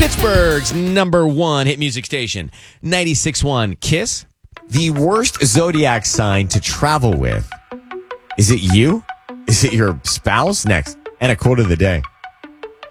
Pittsburgh's number one hit music station, 96.1 KISS. The worst zodiac sign to travel with. Is it you? Is it your spouse? Next. And a quote of the day.